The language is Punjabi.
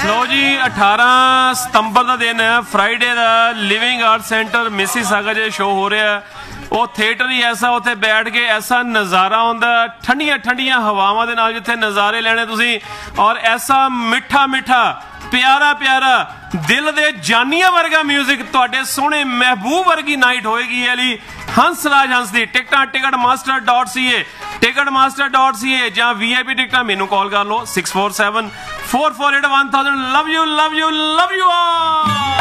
लो जी 18 ਸਤੰਬਰ ਦਾ ਦਿਨ ਹੈ ਫਰਾਈਡੇ ਦਾ ਲਿਵਿੰਗ ਆਰਟ ਸੈਂਟਰ ਮਿਸੀਸਾਗਾ ਜੇ ਸ਼ੋ ਹੋ ਰਿਹਾ ਉਹ ਥੀਏਟਰ ਹੀ ਐਸਾ ਉੱਥੇ ਬੈਠ ਕੇ ਐਸਾ ਨਜ਼ਾਰਾ ਆਉਂਦਾ ਠੰਡੀਆਂ ਠੰਡੀਆਂ ਹਵਾਵਾਂ ਦੇ ਨਾਲ ਜਿੱਥੇ ਨਜ਼ਾਰੇ ਲੈਣੇ ਤੁਸੀਂ ਔਰ ਐਸਾ ਮਿੱਠਾ ਮਿੱਠਾ ਪਿਆਰਾ ਪਿਆਰਾ ਦਿਲ ਦੇ ਜਾਨੀਆਂ ਵਰਗਾ ਮਿਊਜ਼ਿਕ ਤੁਹਾਡੇ ਸੋਹਣੇ ਮਹਿਬੂਬ ਵਰਗੀ ਨਾਈਟ ਹੋਏਗੀ ਅਲੀ ਹੰਸਰਾਜ ਹੰਸ ਦੀ ਟਿਕਟਾਂ ticketmaster.ca ticketmaster.ca ਜਾਂ VIP ਟਿਕਟਾਂ ਮੈਨੂੰ ਕਾਲ ਕਰ ਲਓ 6474481000 love you love you love you all